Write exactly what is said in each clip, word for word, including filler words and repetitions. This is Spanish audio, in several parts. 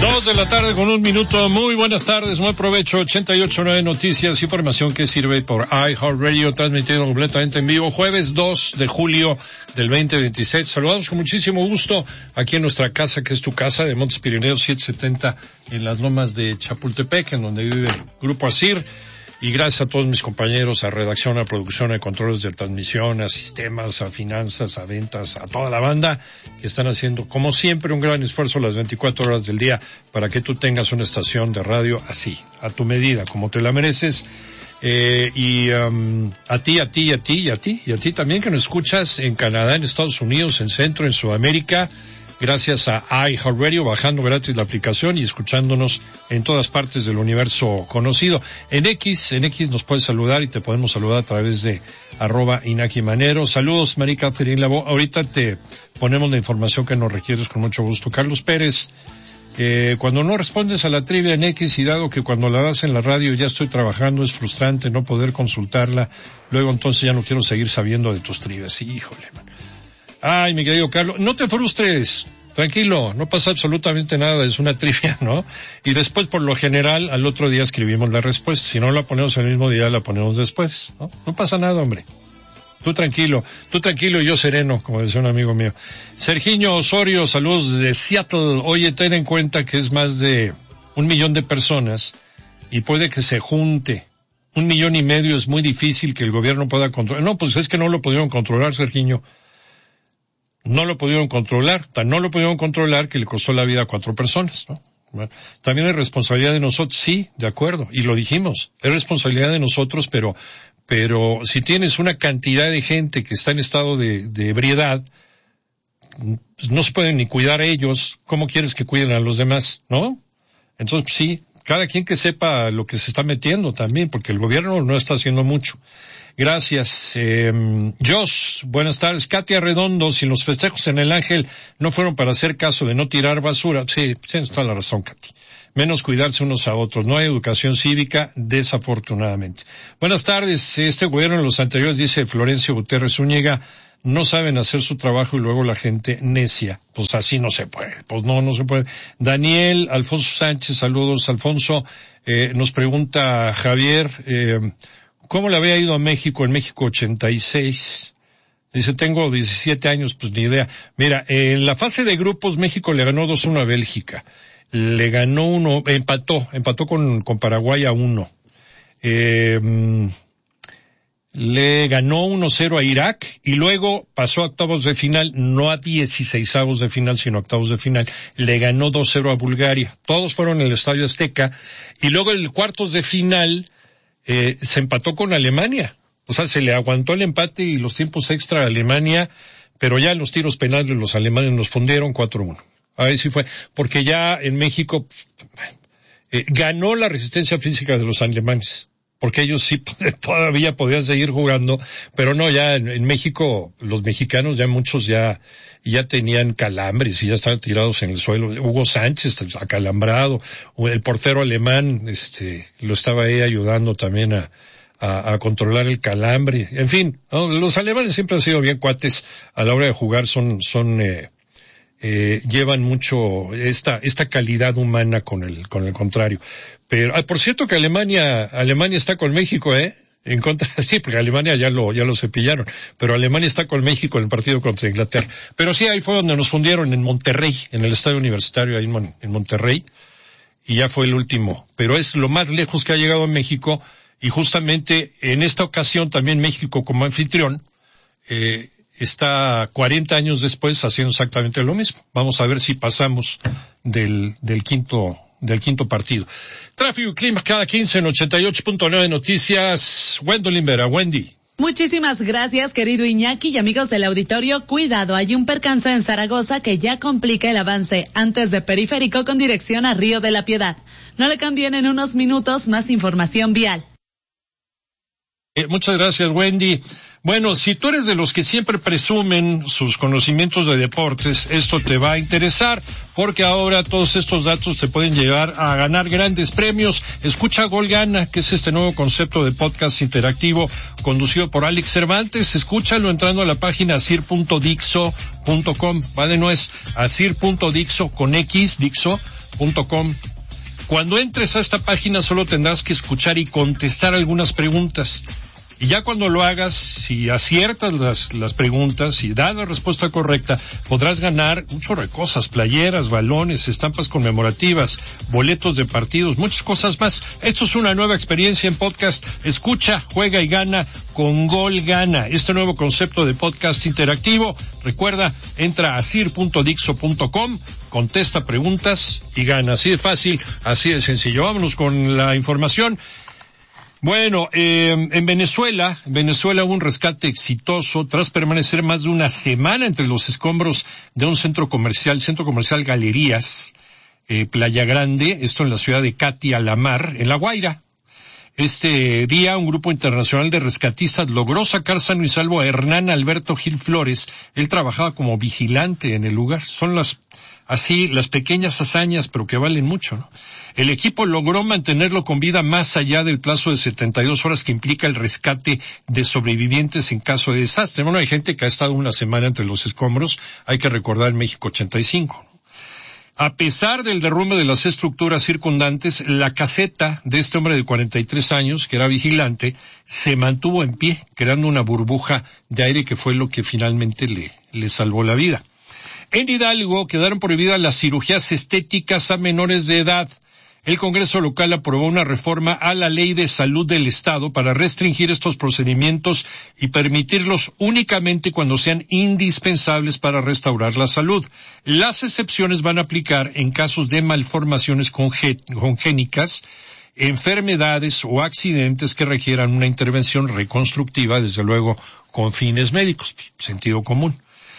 Dos de la tarde con un minuto. Muy buenas tardes, buen provecho. ochenta y ocho punto nueve Noticias, información que sirve por iHeartRadio, transmitido completamente en vivo, jueves dos de julio del veinte veintiséis. Saludamos con muchísimo gusto aquí en nuestra casa, que es tu casa, de Montes Pirineos setecientos setenta, en las lomas de Chapultepec, en donde vive el Grupo ASIR. Y gracias a todos mis compañeros, a redacción, a producción, a controles de transmisión, a sistemas, a finanzas, a ventas, a toda la banda que están haciendo, como siempre, un gran esfuerzo las veinticuatro horas del día para que tú tengas una estación de radio así, a tu medida, como te la mereces. Eh, y um, a ti, a ti, a ti, y a ti, y a ti también que nos escuchas en Canadá, en Estados Unidos, en Centro, en Sudamérica. Gracias a iHeartRadio, bajando gratis la aplicación y escuchándonos en todas partes del universo conocido. En X, en X nos puedes saludar y te podemos saludar a través de arroba Inaki Manero. Saludos, María Catherine Labo. Ahorita te ponemos la información que nos requieres con mucho gusto. Carlos Pérez, eh, cuando no respondes a la trivia en X, y dado que cuando la das en la radio ya estoy trabajando, es frustrante no poder consultarla, luego entonces ya no quiero seguir sabiendo de tus trivias. Híjole, man. Ay, mi querido Carlos, no te frustres, tranquilo, no pasa absolutamente nada, es una trivia, ¿no? Y después, por lo general, al otro día escribimos la respuesta. Si no la ponemos el mismo día, la ponemos después, ¿no? No pasa nada, hombre. Tú tranquilo, tú tranquilo y yo sereno, como decía un amigo mío. Sergiño Osorio, saludos desde Seattle. Oye, ten en cuenta que es más de un millón de personas y puede que se junte. Un millón y medio es muy difícil que el gobierno pueda controlar. No, pues es que no lo pudieron controlar, Sergiño. No lo pudieron controlar, tan no lo pudieron controlar que le costó la vida a cuatro personas, ¿no? Bueno, también es responsabilidad de nosotros, sí, de acuerdo, y lo dijimos, es responsabilidad de nosotros, pero, pero si tienes una cantidad de gente que está en estado de, de ebriedad, pues no se pueden ni cuidar a ellos, ¿cómo quieres que cuiden a los demás, no? Entonces, sí, cada quien que sepa lo que se está metiendo también, porque el gobierno no está haciendo mucho. Gracias. Eh, Jos, buenas tardes. Katia Redondo, si los festejos en el Ángel no fueron para hacer caso de no tirar basura, sí, tienes toda la razón, Katy. Menos cuidarse unos a otros. No hay educación cívica, desafortunadamente. Buenas tardes. Este gobierno en los anteriores, dice Florencio Gutiérrez Zúñiga, no saben hacer su trabajo y luego la gente necia. Pues así no se puede. Pues no, no se puede. Daniel Alfonso Sánchez, saludos. Alfonso, eh, nos pregunta Javier, eh, ¿cómo le había ido a México en México ochenta y seis? Dice, tengo diecisiete años, pues ni idea. Mira, en la fase de grupos México le ganó dos uno a Bélgica. Le ganó uno, empató, empató con, con Paraguay a uno. Eh, le ganó uno cero a Irak y luego pasó a octavos de final, no a dieciseisavos de final, sino a octavos de final. Le ganó dos cero a Bulgaria. Todos fueron en el Estadio Azteca. Y luego en cuartos de final, Eh, se empató con Alemania, o sea, se le aguantó el empate y los tiempos extra a Alemania, pero ya en los tiros penales los alemanes nos fundieron cuatro uno. Ahí sí fue, porque ya en México eh, ganó la resistencia física de los alemanes, porque ellos sí todavía podían seguir jugando, pero no, ya en, en México, los mexicanos ya muchos ya ya tenían calambres y ya estaban tirados en el suelo. Hugo Sánchez, acalambrado, el portero alemán, este, lo estaba ahí ayudando también a, a, a controlar el calambre. En fin, ¿no? Los alemanes siempre han sido bien cuates a la hora de jugar, son, son, eh, eh, llevan mucho esta, esta calidad humana con el, con el contrario. Pero, ah, por cierto que Alemania, Alemania está con México, eh. En contra, sí, porque Alemania ya lo, ya lo cepillaron, pero Alemania está con México en el partido contra Inglaterra. Pero sí, ahí fue donde nos fundieron, en Monterrey, en el estadio universitario, ahí en, en Monterrey, y ya fue el último. Pero es lo más lejos que ha llegado a México, y justamente en esta ocasión también México como anfitrión, eh, está cuarenta años después haciendo exactamente lo mismo. Vamos a ver si pasamos del, del quinto, del quinto partido. Tráfico y clima cada quince en ochenta y ocho punto nueve Noticias. Wendolyn Vera, Wendy. Muchísimas gracias, querido Iñaki, y amigos del auditorio. Cuidado, hay un percance en Zaragoza que ya complica el avance antes de Periférico con dirección a Río de la Piedad. No le cambien, en unos minutos más información vial. Eh, muchas gracias, Wendy. Bueno, si tú eres de los que siempre presumen sus conocimientos de deportes, esto te va a interesar, porque ahora todos estos datos te pueden llevar a ganar grandes premios. Escucha Gol Gana, que es este nuevo concepto de podcast interactivo conducido por Alex Cervantes. Escúchalo entrando a la página asir punto dixo punto com. Va de nuez, asir punto dixo con X, dixo punto com. Cuando entres a esta página solo tendrás que escuchar y contestar algunas preguntas. Y ya cuando lo hagas, si aciertas las, las preguntas, si das la respuesta correcta, podrás ganar un chorro de cosas, playeras, balones, estampas conmemorativas, boletos de partidos, muchas cosas más. Esto es una nueva experiencia en podcast. Escucha, juega y gana con Gol Gana, este nuevo concepto de podcast interactivo. Recuerda, entra a asir punto dixo punto com, contesta preguntas y gana. Así de fácil, así de sencillo. Vámonos con la información. Bueno, eh, en Venezuela, en Venezuela hubo un rescate exitoso tras permanecer más de una semana entre los escombros de un centro comercial, centro comercial Galerías, eh, Playa Grande, esto en la ciudad de Catia La Mar, en La Guaira. Este día un grupo internacional de rescatistas logró sacar sano y salvo a Hernán Alberto Gil Flores. Él trabajaba como vigilante en el lugar. Son las, así, las pequeñas hazañas, pero que valen mucho, ¿no? El equipo logró mantenerlo con vida más allá del plazo de setenta y dos horas que implica el rescate de sobrevivientes en caso de desastre. Bueno, hay gente que ha estado una semana entre los escombros, hay que recordar en México ochenta y cinco. A pesar del derrumbe de las estructuras circundantes, la caseta de este hombre de cuarenta y tres años, que era vigilante, se mantuvo en pie, creando una burbuja de aire que fue lo que finalmente le, le salvó la vida. En Hidalgo quedaron prohibidas las cirugías estéticas a menores de edad. El Congreso local aprobó una reforma a la Ley de Salud del Estado para restringir estos procedimientos y permitirlos únicamente cuando sean indispensables para restaurar la salud. Las excepciones van a aplicar en casos de malformaciones congénicas, enfermedades o accidentes que requieran una intervención reconstructiva, desde luego con fines médicos, sentido común.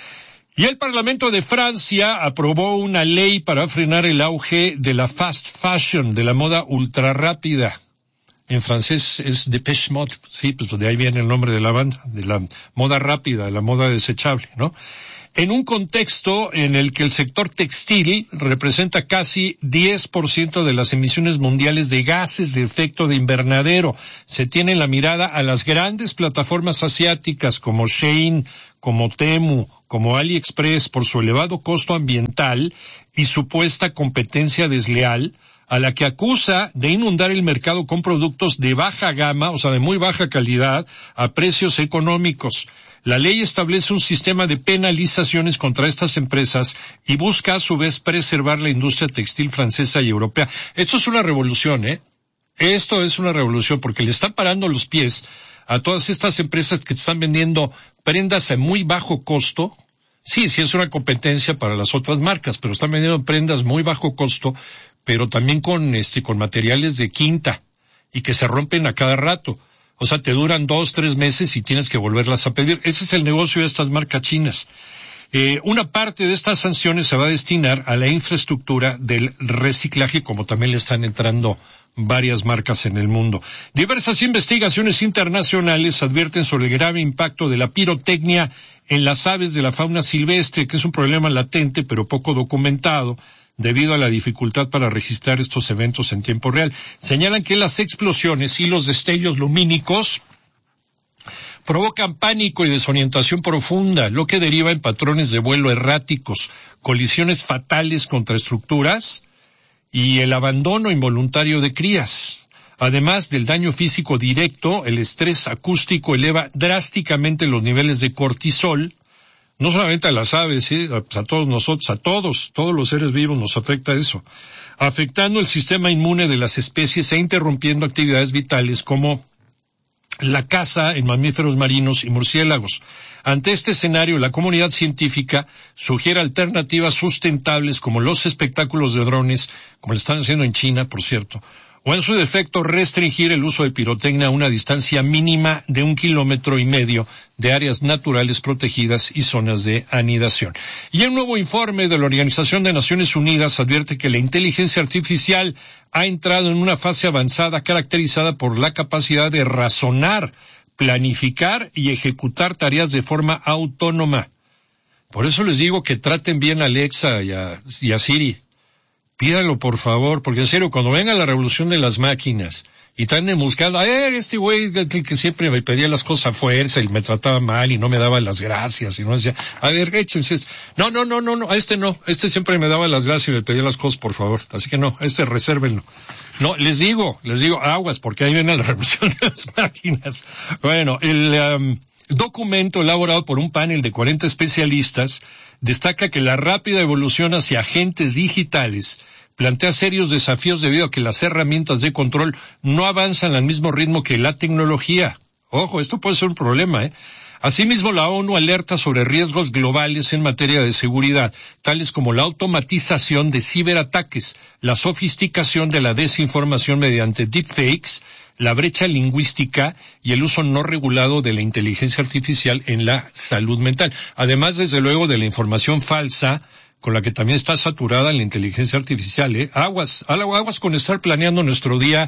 Y el Parlamento de Francia aprobó una ley para frenar el auge de la fast fashion, de la moda ultra rápida. En francés es Depeche Mode, sí, pues de ahí viene el nombre de la banda, de la moda rápida, de la moda desechable, ¿no? En un contexto en el que el sector textil representa casi diez por ciento de las emisiones mundiales de gases de efecto de invernadero. Se tiene la mirada a las grandes plataformas asiáticas como Shein, como Temu, como AliExpress por su elevado costo ambiental y supuesta competencia desleal, a la que acusa de inundar el mercado con productos de baja gama, o sea, de muy baja calidad, a precios económicos. La ley establece un sistema de penalizaciones contra estas empresas y busca a su vez preservar la industria textil francesa y europea. Esto es una revolución, ¿eh? Esto es una revolución porque le están parando los pies a todas estas empresas que están vendiendo prendas a muy bajo costo. Sí, sí es una competencia para las otras marcas, pero están vendiendo prendas muy bajo costo, pero también con este con materiales de quinta y que se rompen a cada rato. O sea, te duran dos, tres meses y tienes que volverlas a pedir. Ese es el negocio de estas marcas chinas. Eh, una parte de estas sanciones se va a destinar a la infraestructura del reciclaje, como también le están entrando varias marcas en el mundo. Diversas investigaciones internacionales advierten sobre el grave impacto de la pirotecnia en las aves de la fauna silvestre, que es un problema latente pero poco documentado, debido a la dificultad para registrar estos eventos en tiempo real. Señalan que las explosiones y los destellos lumínicos provocan pánico y desorientación profunda, lo que deriva en patrones de vuelo erráticos, colisiones fatales contra estructuras y el abandono involuntario de crías. Además del daño físico directo, el estrés acústico eleva drásticamente los niveles de cortisol. No solamente a las aves, ¿sí? A todos nosotros, a todos, todos los seres vivos nos afecta eso, afectando el sistema inmune de las especies e interrumpiendo actividades vitales como la caza en mamíferos marinos y murciélagos. Ante este escenario, la comunidad científica sugiere alternativas sustentables como los espectáculos de drones, como lo están haciendo en China, por cierto, o en su defecto restringir el uso de pirotecnia a una distancia mínima de un kilómetro y medio de áreas naturales protegidas y zonas de anidación. Y un nuevo informe de la Organización de Naciones Unidas advierte que la inteligencia artificial ha entrado en una fase avanzada caracterizada por la capacidad de razonar planificar y ejecutar tareas de forma autónoma. Por eso les digo que traten bien a Alexa y a, y a Siri. Pídanlo, por favor, porque en serio, cuando venga la revolución de las máquinas y están buscando, a ver, este güey que, que siempre me pedía las cosas a fuerza y me trataba mal y no me daba las gracias y no decía, a ver, échense. No, no, no, no, no, a este no, este siempre me daba las gracias y me pedía las cosas, por favor. Así que no, este resérvenlo. No, les digo, les digo, aguas, porque ahí viene la revolución de las máquinas. Bueno, el um, documento elaborado por un panel de cuarenta especialistas destaca que la rápida evolución hacia agentes digitales plantea serios desafíos debido a que las herramientas de control no avanzan al mismo ritmo que la tecnología. Ojo, esto puede ser un problema, ¿eh? Asimismo, la ONU alerta sobre riesgos globales en materia de seguridad, tales como la automatización de ciberataques, la sofisticación de la desinformación mediante deepfakes, la brecha lingüística y el uso no regulado de la inteligencia artificial en la salud mental. Además, desde luego, de la información falsa, con la que también está saturada la inteligencia artificial, ¿eh? Aguas, aguas con estar planeando nuestro día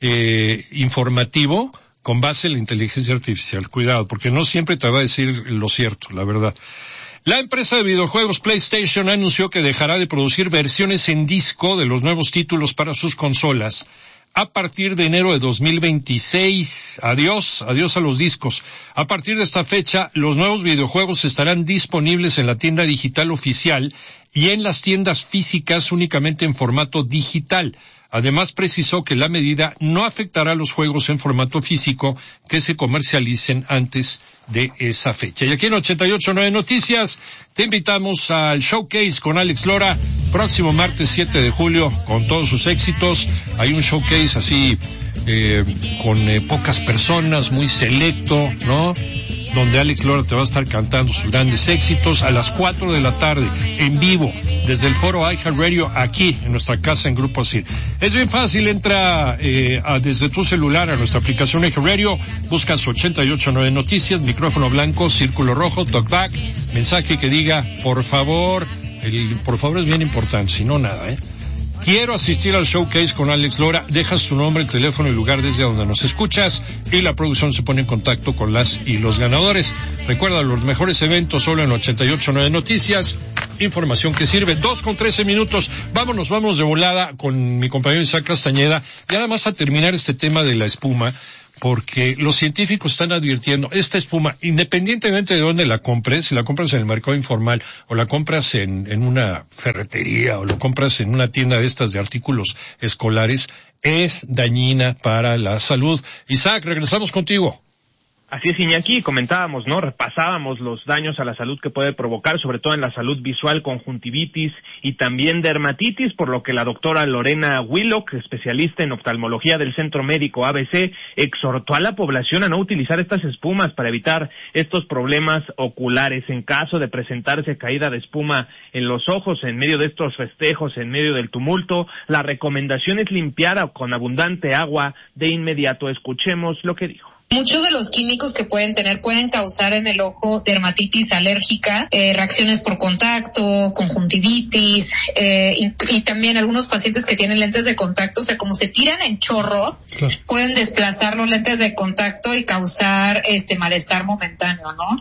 eh, informativo con base en la inteligencia artificial. Cuidado, porque no siempre te va a decir lo cierto, la verdad. La empresa de videojuegos PlayStation anunció que dejará de producir versiones en disco de los nuevos títulos para sus consolas a partir de enero de dos mil veintiséis. Adiós, adiós a los discos. A partir de esta fecha, los nuevos videojuegos estarán disponibles en la tienda digital oficial y en las tiendas físicas únicamente en formato digital. Además, precisó que la medida no afectará a los juegos en formato físico que se comercialicen antes de esa fecha. Y aquí en ochenta y ocho punto nueve Noticias te invitamos al Showcase con Alex Lora, próximo martes siete de julio, con todos sus éxitos. Hay un showcase así, eh, con eh, pocas personas, muy selecto, ¿no? Donde Alex Lora te va a estar cantando sus grandes éxitos a las cuatro de la tarde, en vivo, desde el foro iHeartRadio, aquí, en nuestra casa en Grupo ASIR. Es bien fácil, entra eh, a, desde tu celular a nuestra aplicación iHeartRadio, buscas ochenta y ocho punto nueve Noticias, micrófono blanco, círculo rojo, talkback, mensaje que diga, por favor, el por favor es bien importante, si no nada, ¿eh? Quiero asistir al Showcase con Alex Lora. Dejas tu nombre, el teléfono y lugar desde donde nos escuchas y la producción se pone en contacto con las y los ganadores. Recuerda, los mejores eventos solo en ochenta y ocho punto nueve Noticias. Información que sirve. Dos con trece minutos. Vámonos, vámonos de volada con mi compañero Isaac Castañeda. Y además a terminar este tema de la espuma, porque los científicos están advirtiendo, esta espuma, independientemente de dónde la compres, si la compras en el mercado informal, o la compras en, en una ferretería, o lo compras en una tienda de estas de artículos escolares, es dañina para la salud. Isaac, regresamos contigo. Así es, Iñaki, comentábamos, ¿no? Repasábamos los daños a la salud que puede provocar, sobre todo en la salud visual, conjuntivitis y también dermatitis, por lo que la doctora Lorena Willock, especialista en oftalmología del Centro Médico A B C, exhortó a la población a no utilizar estas espumas para evitar estos problemas oculares. En caso de presentarse caída de espuma en los ojos, en medio de estos festejos, en medio del tumulto, la recomendación es limpiar con abundante agua de inmediato. Escuchemos lo que dijo. Muchos de los químicos que pueden tener pueden causar en el ojo dermatitis alérgica, eh, reacciones por contacto, conjuntivitis, eh, y, y también algunos pacientes que tienen lentes de contacto, o sea, como se tiran en chorro, claro, pueden desplazar los lentes de contacto y causar este malestar momentáneo, ¿no?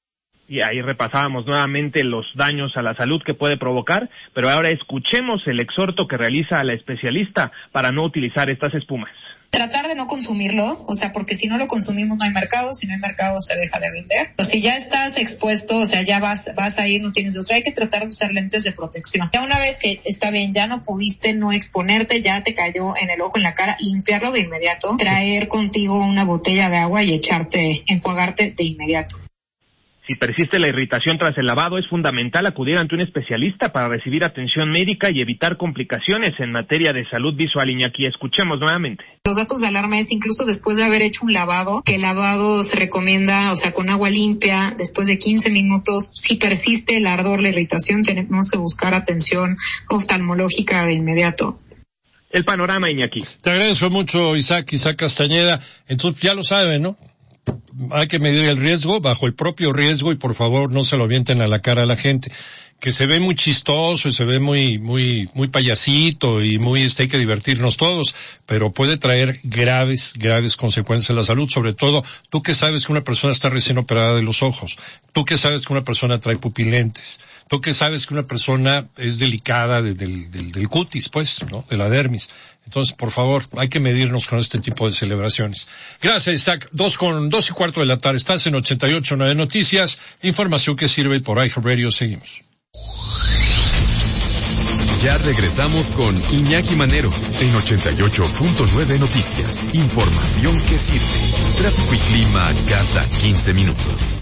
Y ahí repasábamos nuevamente los daños a la salud que puede provocar, pero ahora escuchemos el exhorto que realiza la especialista para no utilizar estas espumas. Tratar de no consumirlo, o sea, porque si no lo consumimos no hay mercado, si no hay mercado se deja de vender. O si ya estás expuesto, o sea, ya vas vas a ir, no tienes otra, hay que tratar de usar lentes de protección. Ya una vez que está bien, ya no pudiste no exponerte, ya te cayó en el ojo, en la cara, limpiarlo de inmediato, traer contigo una botella de agua y echarte, enjuagarte de inmediato. Si persiste la irritación tras el lavado, es fundamental acudir ante un especialista para recibir atención médica y evitar complicaciones en materia de salud visual. Iñaki, escuchemos nuevamente. Los datos de alarma es incluso después de haber hecho un lavado, que el lavado se recomienda, o sea, con agua limpia, después de quince minutos. Si persiste el ardor, la irritación, tenemos que buscar atención oftalmológica de inmediato. El panorama, Iñaki. Te agradezco mucho, Isaac, Isaac Castañeda. Entonces ya lo saben, ¿no? Hay que medir el riesgo bajo el propio riesgo y por favor no se lo avienten a la cara a la gente. que se ve muy chistoso y se ve muy, muy, muy payasito y muy, este, hay que divertirnos todos, pero puede traer graves, graves consecuencias a la salud, sobre todo, tú que sabes que una persona está recién operada de los ojos, tú que sabes que una persona trae pupilentes, tú que sabes que una persona es delicada de, del, del, del cutis, pues, ¿no? De la dermis. Entonces, por favor, hay que medirnos con este tipo de celebraciones. Gracias, Isaac. Dos con dos y cuarto de la tarde. Estás en ochenta y ocho punto nueve Noticias. Información que sirve por iHeartRadio. Seguimos. Ya regresamos con Iñaki Manero en ochenta y ocho punto nueve Noticias. Información que sirve. Tráfico y clima cada quince minutos.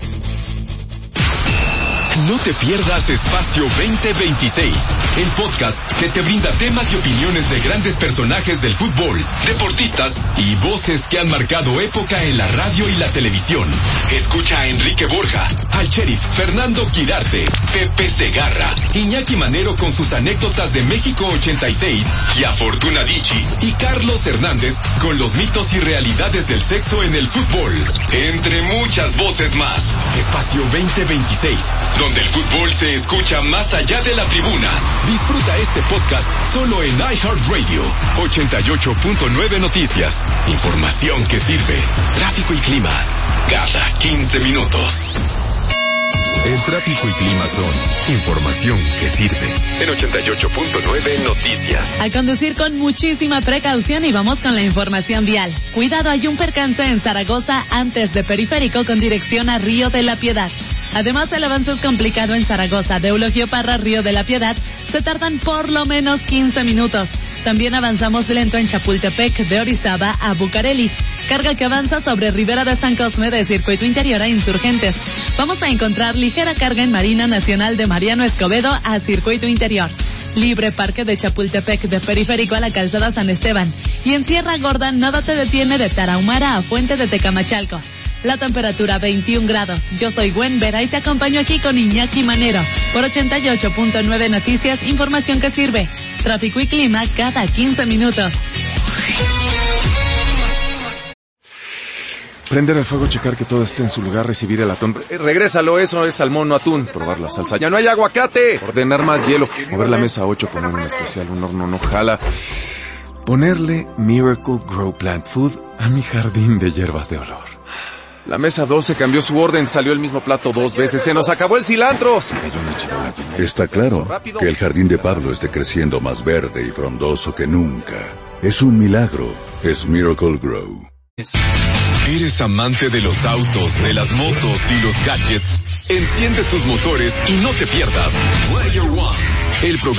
No te pierdas Espacio veinte veintiséis, el podcast que te brinda temas y opiniones de grandes personajes del fútbol, deportistas y voces que han marcado época en la radio y la televisión. Escucha a Enrique Borja, al sheriff Fernando Quirarte, Pepe Segarra, Iñaki Manero con sus anécdotas de México ochenta y seis y a Fortuna Dicci y Carlos Hernández con los mitos y realidades del sexo en el fútbol. Entre muchas voces más. Espacio veinte veintiséis, donde el fútbol se escucha más allá de la tribuna. Disfruta este podcast solo en iHeartRadio. ochenta y ocho punto nueve Noticias. Información que sirve. Tráfico y clima cada quince minutos. El tráfico y clima son información que sirve. En ochenta y ocho punto nueve Noticias. A conducir con muchísima precaución y vamos con la información vial. Cuidado, hay un percance en Zaragoza antes de Periférico con dirección a Río de la Piedad. Además, el avance es complicado en Zaragoza, de Eulogio Parra, Río de la Piedad, se tardan por lo menos quince minutos. También avanzamos lento en Chapultepec, de Orizaba a Bucareli. Carga que avanza sobre Ribera de San Cosme, de Circuito Interior a Insurgentes. Vamos a encontrar ligera carga en Marina Nacional, de Mariano Escobedo a Circuito Interior. Libre Parque de Chapultepec, de Periférico a la Calzada San Esteban. Y en Sierra Gorda nada te detiene de Tarahumara a Fuente de Tecamachalco. La temperatura veintiún grados. Yo soy Gwen Vera y te acompaño aquí con Iñaki Manero por ochenta y ocho punto nueve Noticias, información que sirve. Tráfico y clima cada quince minutos. Prender el fuego, checar que todo esté en su lugar, recibir el atún. Eh, regrésalo, eso es salmón, no atún. Probar la salsa. ¡Ya no hay aguacate! Ordenar más hielo. Mover la mesa ocho, poner un especial, un horno no jala. Ponerle Miracle Grow Plant Food a mi jardín de hierbas de olor. La mesa doce cambió su orden, salió el mismo plato dos veces, se nos acabó el cilantro. Se cayó una charola. Está claro que el jardín de Pablo esté creciendo más verde y frondoso que nunca. Es un milagro, es Miracle Grow. ¿Eres amante de los autos, de las motos y los gadgets? Enciende tus motores y no te pierdas Player One, el programa